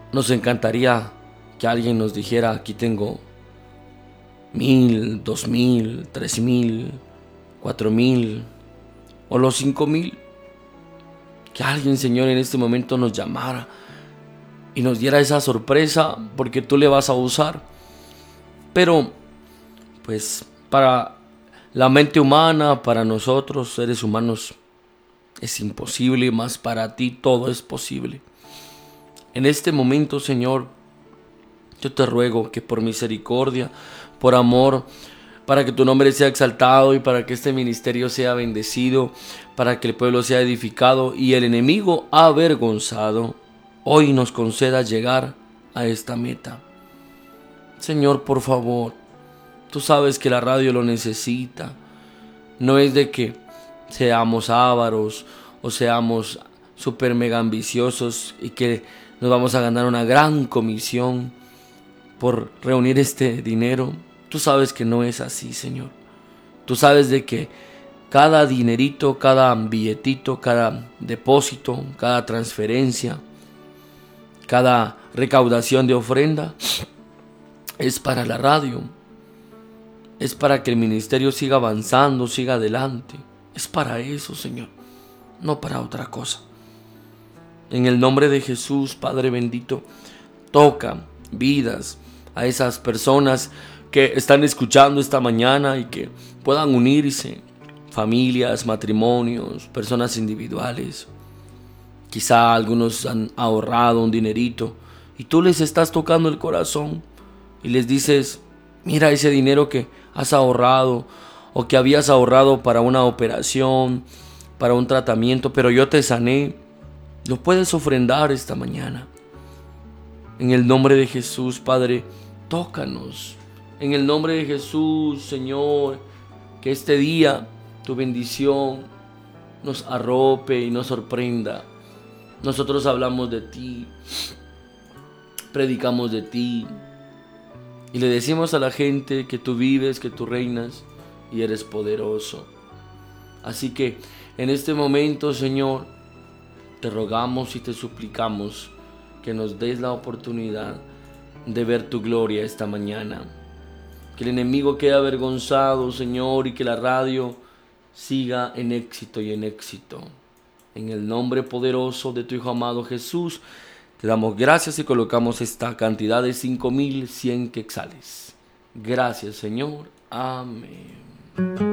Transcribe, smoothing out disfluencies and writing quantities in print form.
Nos encantaría que alguien nos dijera: aquí tengo 1,000, 2,000, 3,000, 4,000 o los 5,000. Que alguien, Señor, en este momento nos llamara y nos diera esa sorpresa, porque tú le vas a usar. Pero pues para la mente humana, para nosotros seres humanos, es imposible, mas para ti todo es posible. En este momento, Señor, yo te ruego que por misericordia, por amor, para que tu nombre sea exaltado y para que este ministerio sea bendecido, para que el pueblo sea edificado y el enemigo avergonzado, hoy nos conceda llegar a esta meta. Señor, por favor, tú sabes que la radio lo necesita. No es de que seamos ávaros o seamos super mega ambiciosos y que nos vamos a ganar una gran comisión por reunir este dinero. Tú sabes que no es así, Señor. Tú sabes de que cada dinerito, cada billetito, cada depósito, cada transferencia, cada recaudación de ofrenda es para la radio. Es para que el ministerio siga avanzando, siga adelante. Es para eso, Señor, no para otra cosa. En el nombre de Jesús, Padre bendito, toca vidas a esas personas que están escuchando esta mañana y que puedan unirse, familias, matrimonios, personas individuales. Quizá algunos han ahorrado un dinerito y tú les estás tocando el corazón y les dices: mira ese dinero que has ahorrado o que habías ahorrado para una operación, para un tratamiento, pero yo te sané. Lo puedes ofrendar esta mañana. En el nombre de Jesús, Padre, tócanos. En el nombre de Jesús, Señor, que este día tu bendición nos arrope y nos sorprenda. Nosotros hablamos de ti, predicamos de ti y le decimos a la gente que tú vives, que tú reinas y eres poderoso. Así que en este momento, Señor, te rogamos y te suplicamos que nos des la oportunidad de ver tu gloria esta mañana. Que el enemigo quede avergonzado, Señor, y que la radio siga en éxito y en éxito. En el nombre poderoso de tu Hijo amado Jesús, te damos gracias y colocamos esta cantidad de 5,100 quetzales. Gracias, Señor. Amén.